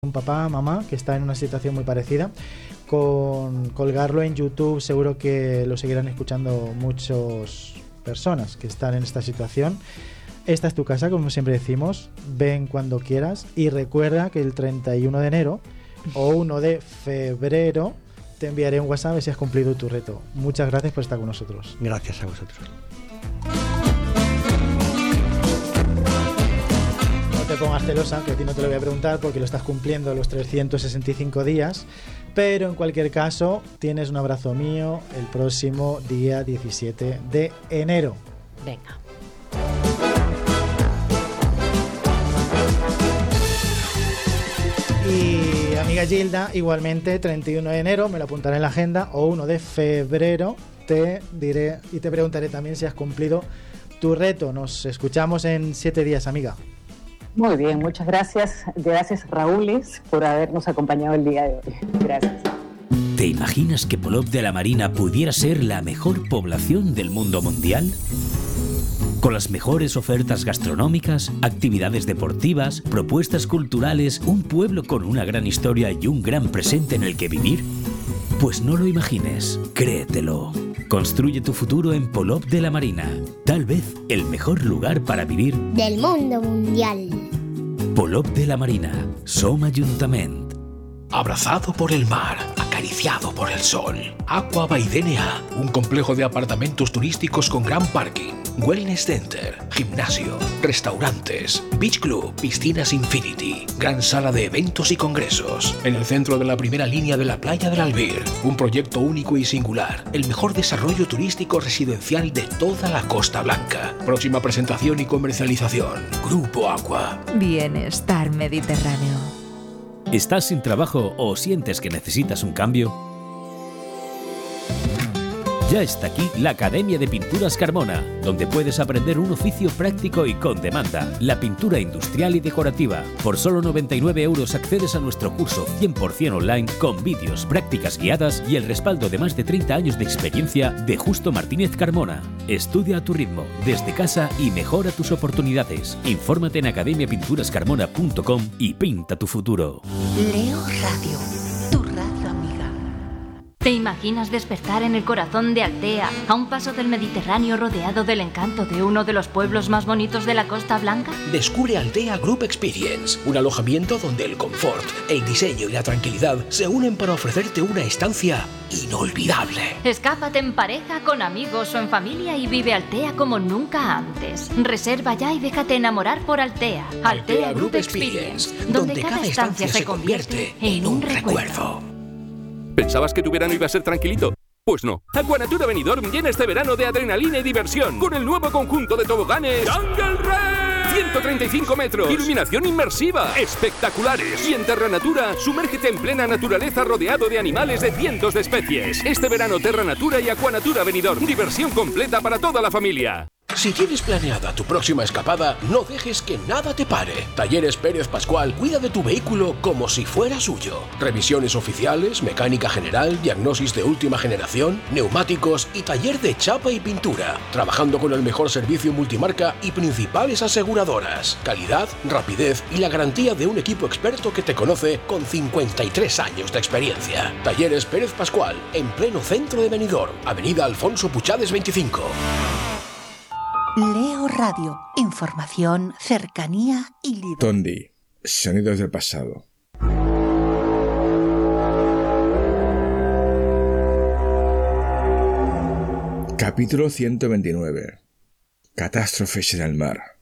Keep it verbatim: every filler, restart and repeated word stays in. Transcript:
un papá, mamá, que está en una situación muy parecida, con colgarlo en YouTube seguro que lo seguirán escuchando muchas personas que están en esta situación. Esta es tu casa, como siempre decimos, ven cuando quieras y recuerda que el treinta y uno de enero o uno de febrero te enviaré un WhatsApp si has cumplido tu reto. Muchas gracias por estar con nosotros. Gracias a vosotros. No te pongas celosa, que a ti no te lo voy a preguntar porque lo estás cumpliendo los trescientos sesenta y cinco días, pero en cualquier caso tienes un abrazo mío el próximo día diecisiete de enero. Venga. Y amiga Gilda, igualmente treinta y uno de enero me lo apuntaré en la agenda, o uno de febrero te diré y te preguntaré también si has cumplido tu reto. Nos escuchamos en siete días, amiga. Muy bien, muchas gracias. Gracias, Raúles, por habernos acompañado el día de hoy. Gracias. ¿Te imaginas que Polop de la Marina pudiera ser la mejor población del mundo mundial? Con las mejores ofertas gastronómicas, actividades deportivas, propuestas culturales, un pueblo con una gran historia y un gran presente en el que vivir. Pues no lo imagines, créetelo. Construye tu futuro en Polop de la Marina. Tal vez el mejor lugar para vivir del mundo mundial. Polop de la Marina, Som Ajuntament. Abrazado por el mar, acariciado por el sol. Aqua by D N A, un complejo de apartamentos turísticos con gran parking, wellness center, gimnasio, restaurantes, beach club, piscinas infinity, gran sala de eventos y congresos. En el centro de la primera línea de la playa del Albir, un proyecto único y singular, el mejor desarrollo turístico residencial de toda la Costa Blanca. Próxima presentación y comercialización, Grupo Aqua. Bienestar Mediterráneo. ¿Estás sin trabajo o sientes que necesitas un cambio? Ya está aquí la Academia de Pinturas Carmona, donde puedes aprender un oficio práctico y con demanda, la pintura industrial y decorativa. Por solo noventa y nueve euros accedes a nuestro curso cien por ciento online con vídeos, prácticas guiadas y el respaldo de más de treinta años de experiencia de Justo Martínez Carmona. Estudia a tu ritmo, desde casa y mejora tus oportunidades. Infórmate en academia pinturas carmona punto com y pinta tu futuro. Leo Radio, tu radio amiga. ¿Te imaginas despertar en el corazón de Altea, a un paso del Mediterráneo, rodeado del encanto de uno de los pueblos más bonitos de la Costa Blanca? Descubre Altea Group Experience, un alojamiento donde el confort, el diseño y la tranquilidad se unen para ofrecerte una estancia inolvidable. Escápate en pareja, con amigos o en familia y vive Altea como nunca antes. Reserva ya y déjate enamorar por Altea. Altea, Altea Group Experience, donde, donde cada estancia se convierte en un recuerdo. ¿Pensabas que tu verano iba a ser tranquilito? Pues no. Aquanatura Benidorm llena este verano de adrenalina y diversión con el nuevo conjunto de toboganes Jungle Race. ciento treinta y cinco metros, iluminación inmersiva, espectaculares. Y en Terra Natura, sumérgete en plena naturaleza rodeado de animales de cientos de especies. Este verano Terra Natura y Aquanatura Benidorm, diversión completa para toda la familia. Si tienes planeada tu próxima escapada, no dejes que nada te pare. Talleres Pérez Pascual cuida de tu vehículo como si fuera suyo. Revisiones oficiales, mecánica general, diagnosis de última generación, neumáticos y taller de chapa y pintura. Trabajando con el mejor servicio multimarca y principales aseguradoras. Calidad, rapidez y la garantía de un equipo experto que te conoce con cincuenta y tres años de experiencia. Talleres Pérez Pascual, en pleno centro de Benidorm, Avenida Alfonso Puchades veinticinco. Leo Radio, información, cercanía y libertad. Tondi, sonidos del pasado. Capítulo ciento veintinueve. Catástrofes en el mar.